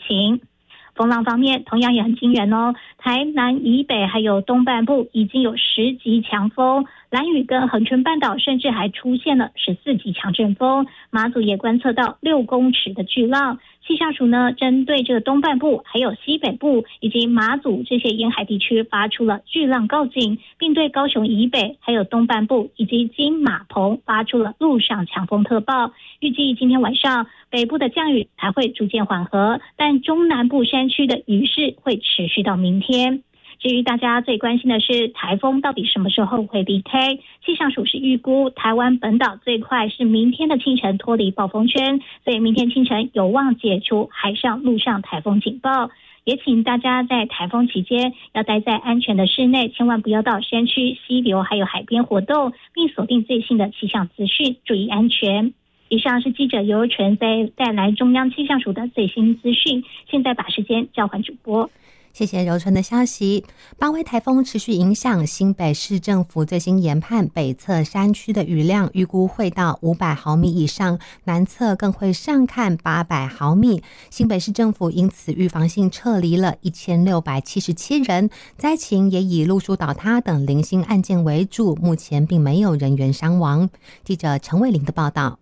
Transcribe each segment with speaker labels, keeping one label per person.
Speaker 1: 情。风浪方面同样也很惊人哦，台南以北还有东半部已经有10级强风，兰屿跟恒春半岛甚至还出现了14级强阵风，马祖也观测到6公尺的巨浪。气象署呢，针对这个东半部还有西北部以及马祖这些沿海地区发出了巨浪告警，并对高雄以北还有东半部以及金马澎发出了陆上强风特报。预计今天晚上北部的降雨还会逐渐缓和，但中南部山区的雨势会持续到明天。至于大家最关心的是台风到底什么时候会离开，气象署是预估台湾本岛最快是明天的清晨脱离暴风圈，所以明天清晨有望解除海上陆上台风警报。也请大家在台风期间要待在安全的室内，千万不要到山区、溪流还有海边活动，并锁定最新的气象资讯，注意安全。以上是记者尤纯在带来中央气象署的最新资讯，现在把时间交还主播。
Speaker 2: 谢谢柔纯的消息。八威台风持续影响，新北市政府最新研判北侧山区的雨量预估会到500毫米以上，南侧更会上看800毫米。新北市政府因此预防性撤离了1677人，灾情也以路树倒塌等零星案件为主，目前并没有人员伤亡。记者陈伟玲的报道。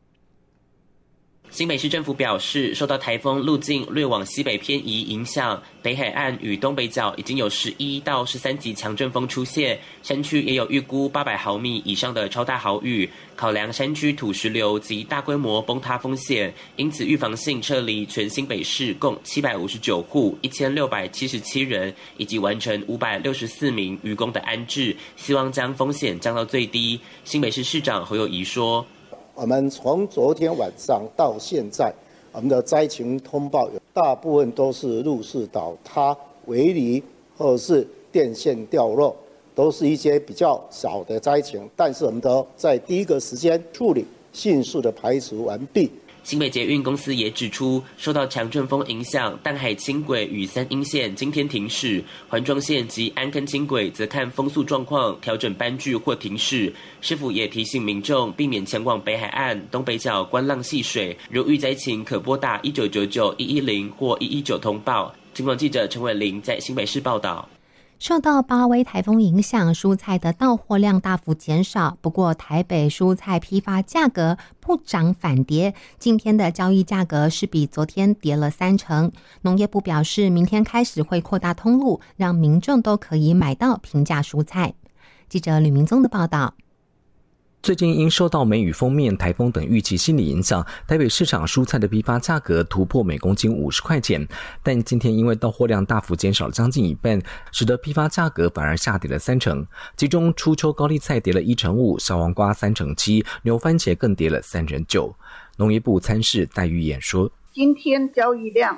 Speaker 3: 新北市政府表示，受到台风路径略往西北偏移影响，北海岸与东北角已经有11到13级强阵风出现，山区也有预估800毫米以上的超大豪雨。考量山区土石流及大规模崩塌风险，因此预防性撤离全新北市共759户1677人，以及完成564名渔工的安置，希望将风险降到最低。新北市市长侯友宜说，
Speaker 4: 我们从昨天晚上到现在，我们的灾情通报大部分都是路树倒塌、围篱或者是电线掉落，都是一些比较小的灾情，但是我们都在第一个时间处理，迅速的排除完毕。
Speaker 3: 新北捷运公司也指出，受到强阵风影响，淡海轻轨与三鶯线今天停驶，环状线及安坑轻轨则看风速状况调整班距或停驶。市府也提醒民众避免前往北海岸、东北角观浪戏水，如遇灾情可拨打1999、110或119通报。中广记者陈伟玲在新北市报道。
Speaker 2: 受到八威台风影响，蔬菜的到货量大幅减少。不过，台北蔬菜批发价格不涨反跌，今天的交易价格是比昨天跌了30%。农业部表示，明天开始会扩大通路，让民众都可以买到平价蔬菜。记者吕明宗的报道。
Speaker 5: 最近因受到梅雨锋面、台风等预期心理影响，台北市场蔬菜的批发价格突破每公斤50块钱，但今天因为到货量大幅减少了将近一半，使得批发价格反而下跌了30%，其中初秋高丽菜跌了1%5%，小黄瓜3%7%，牛番茄更跌了3%9%。农业部参事戴玉燕说，
Speaker 6: 今天交易量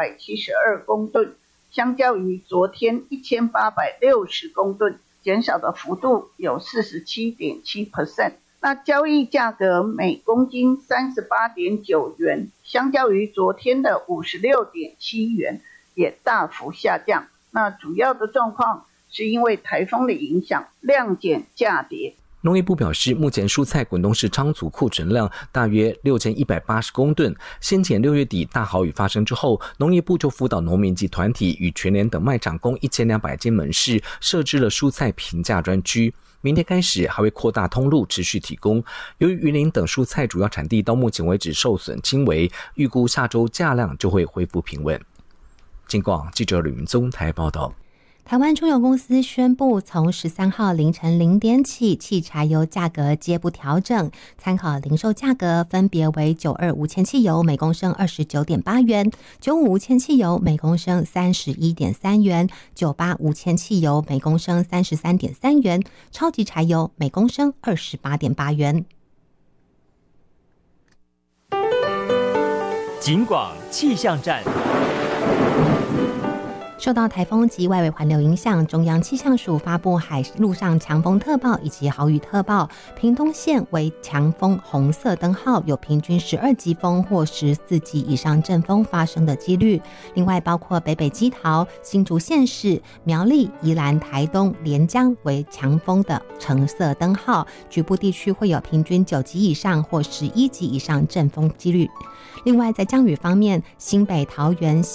Speaker 6: 972公吨，相较于昨天1860公吨，减少的幅度有 47.7%， 那交易价格每公斤 38.9 元，相较于昨天的 56.7 元也大幅下降。那主要的状况是因为台风的影响，量减价跌。
Speaker 5: 农业部表示，目前蔬菜滚动式仓储库存量大约6180公吨。先前6月底大豪雨发生之后，农业部就辅导农民及团体与全联等卖场共1200间门市设置了蔬菜平价专区。明天开始还会扩大通路，持续提供。由于云林等蔬菜主要产地到目前为止受损轻微，预估下周价量就会恢复平稳。警广记者吕明宗台报道。
Speaker 2: 台湾中油公司宣布，从13号凌晨0点起，汽柴油价格皆不调整，参考零售价格分别为92无铅汽油每公升 29.8 元，95无铅汽油每公升 31.3 元，98无铅汽油每公升 33.3 元，超级柴油每公升 28.8 元。
Speaker 7: 警广气象站。
Speaker 2: 受到台风及外围环流影响，中央气象署发布海陆上强风特报以及豪雨特报。屏东县为强风红色灯号，有平均12级风或14级以上阵风发生的几率。另外，包括北北基桃、新竹县市、苗栗、宜兰、台东、连江为强风的橙色灯号，局部地区会有平均9级以上或11级以上阵风几率。另外，在降雨方面，新北、桃园、